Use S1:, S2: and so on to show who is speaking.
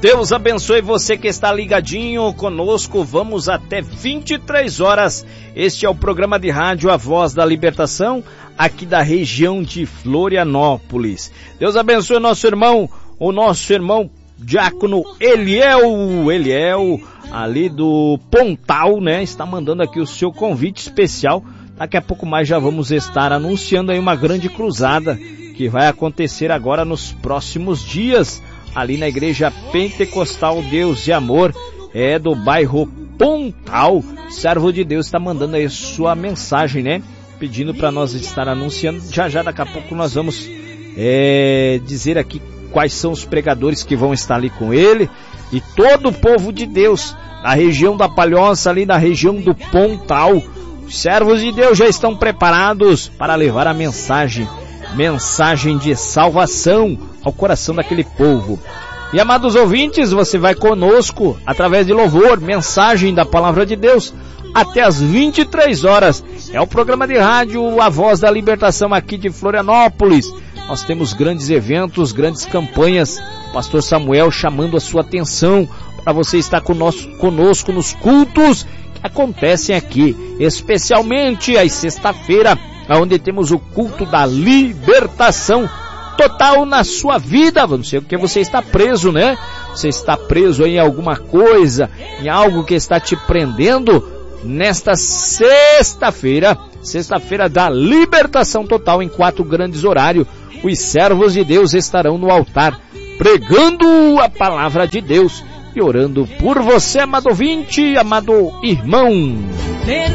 S1: Deus abençoe você que está ligadinho conosco. Vamos até 23 horas. Este é o programa de rádio A Voz da Libertação, aqui da região de Florianópolis. Deus abençoe o nosso irmão diácono Eliel, ali do Pontal, né? Está mandando aqui o seu convite especial. Daqui a pouco mais já vamos estar anunciando aí uma grande cruzada que vai acontecer agora nos próximos dias, ali na Igreja Pentecostal Deus e Amor, do bairro Pontal. Servo de Deus está mandando aí sua mensagem, né? Pedindo para nós estar anunciando. Já daqui a pouco nós vamos dizer aqui quais são os pregadores que vão estar ali com ele. E todo o povo de Deus, da região da Palhoça, ali da região do Pontal, os servos de Deus já estão preparados para levar a mensagem de salvação ao coração daquele povo. E amados ouvintes, você vai conosco através de louvor, mensagem da Palavra de Deus, até as 23 horas. É o programa de rádio A Voz da Libertação aqui de Florianópolis. Nós temos grandes eventos, grandes campanhas. O pastor Samuel chamando a sua atenção para você estar conosco nos cultos que acontecem aqui, especialmente às sexta-feira, onde temos o culto da libertação total na sua vida. Não sei o que você está preso, né? Você está preso em alguma coisa, em algo que está te prendendo. Nesta sexta-feira da libertação total, em 4 grandes horários, os servos de Deus estarão no altar, pregando a palavra de Deus e orando por você, amado ouvinte, amado irmão.